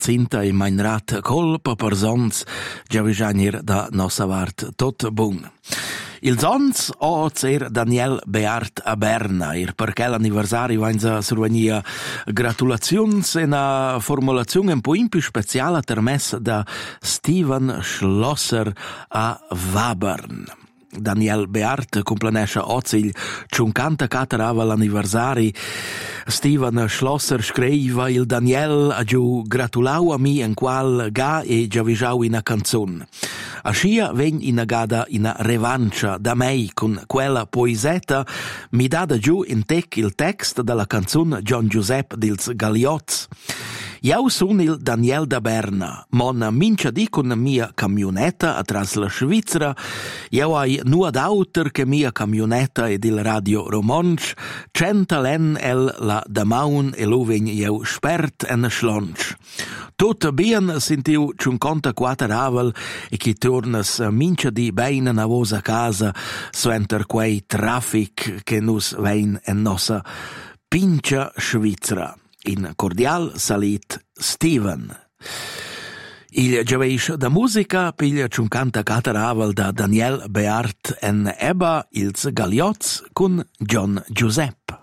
Jacinta e mein rat colpa per sons, già vigianir da nossa vart tot bun. Il sons o zer Daniel Beart a Berna, perché l'anniversario vainza survenia gratulazions e una formulazione un po' più speciale termess da Steven Schlosser a Wabern. Daniel Beart complanesce oggi il 54 l'anniversario. Steven Schlosser scriva il Daniel ha giù gratulau a mi in qual ga e già vigiau in a canzone. A scia ven inagada in revancia da mei con quella poesetta mi dada giù in tec il text della canzone John Giuseppe dils Galliots. Io sono il Daniel da Berna, mon mincia di con mia camionetta atras la Svizzera. Io hai nuad auter che mia camionetta ed il radio Romansch, centalen el la damaun e lo ven io spert en schlonch. Tot bien sentiu 54 avel e chi tornas mincia di beina na vosa casa so enter quei traffic che nus vein en nossa pincia Svizzera. In cordial salit Steven. Il giaveish da musica piglia 54 avel da Daniel Beart en Ebba ils Galliots con John Giuseppe.